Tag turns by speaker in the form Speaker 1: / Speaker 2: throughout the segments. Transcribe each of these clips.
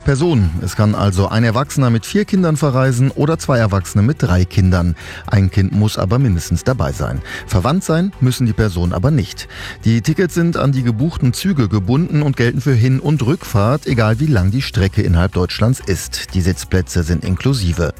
Speaker 1: Person. Es kann also ein Erwachsener mit 4 Kindern verreisen oder 2 Erwachsene mit 3 Kindern. Ein Kind muss aber mindestens dabei sein. Verwandt sein müssen die Personen aber nicht. Die Tickets sind an die gebuchten Züge gebunden und gelten für Hin- und Rückfahrt, egal wie lang die Strecke innerhalb Deutschlands ist. Die Sitzplätze sind inklusive.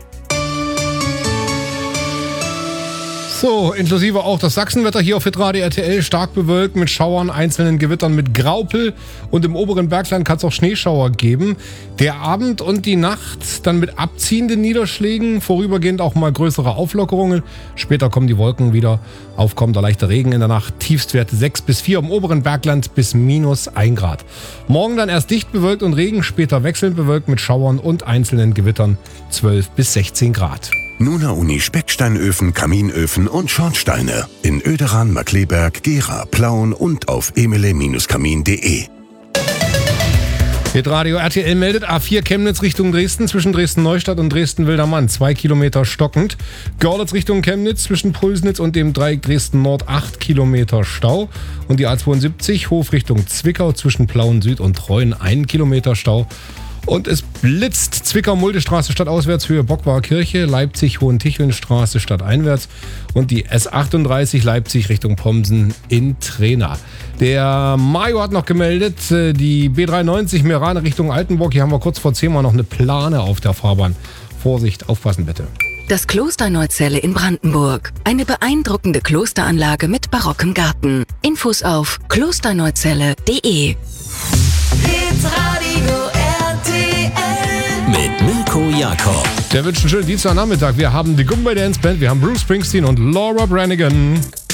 Speaker 2: So, inklusive auch das Sachsenwetter hier auf Hitradio RTL. Stark bewölkt mit Schauern, einzelnen Gewittern mit Graupel. Und im oberen Bergland kann es auch Schneeschauer geben. Der Abend und die Nacht dann mit abziehenden Niederschlägen. Vorübergehend auch mal größere Auflockerungen. Später kommen die Wolken wieder. Aufkommender leichter Regen in der Nacht. Tiefstwerte 6 bis 4 im oberen Bergland bis -1 Grad. Morgen dann erst dicht bewölkt und Regen. Später wechselnd bewölkt mit Schauern und einzelnen Gewittern 12 bis 16 Grad.
Speaker 3: Nuna Uni Specksteinöfen, Kaminöfen und Schornsteine in Oederan, Markkleeberg, Gera, Plauen und auf emele-kamin.de.
Speaker 2: Hitradio RTL meldet A4 Chemnitz Richtung Dresden zwischen Dresden-Neustadt und Dresden-Wildermann 2 Kilometer stockend. Görlitz Richtung Chemnitz zwischen Pulsnitz und dem Dreieck Dresden-Nord 8 Kilometer Stau. Und die A72 Hof Richtung Zwickau zwischen Plauen Süd und Treuen 1 Kilometer Stau. Und es blitzt Zwickau-Muldestraße stadtauswärts Höhe Bockwar Kirche, Leipzig-Hohentichelnstraße stadteinwärts und die S38 Leipzig Richtung Pomsen in Trena. Der Mario hat noch gemeldet, die B93 Meran Richtung Altenburg, hier haben wir kurz vor 10 Mal noch eine Plane auf der Fahrbahn. Vorsicht, aufpassen bitte.
Speaker 4: Das Kloster Neuzelle in Brandenburg. Eine beeindruckende Klosteranlage mit barockem Garten. Infos auf klosterneuzelle.de.
Speaker 5: Mit Mirko Jakob.
Speaker 2: Der wünscht einen schönen Dienstagnachmittag. Wir haben die Goombay Dance Band, wir haben Bruce Springsteen und Laura Branigan.